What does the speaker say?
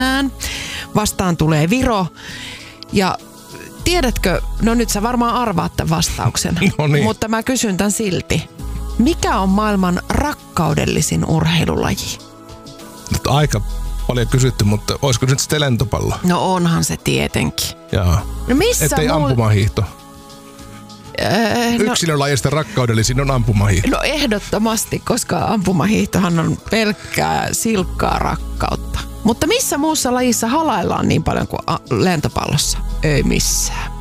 Vastaan tulee Viro. Ja tiedätkö, no nyt sä varmaan arvaat tämän vastauksen, No niin. mutta mä kysyn tän silti. Mikä on maailman rakkaudellisin urheilulaji? Nyt aika paljon kysytty, mutta olisiko nyt sitten lentopallo? No onhan se tietenkin. Jaa. No missä ettei ampumahiihto. No, Yksilölajista rakkaudellisin on ampumahiihto. no ehdottomasti, koska ampumahiihtohan on pelkkää silkkaa rakkautta. Mutta missä muussa lajissa halaillaan niin paljon kuin lentopallossa? Ei missään.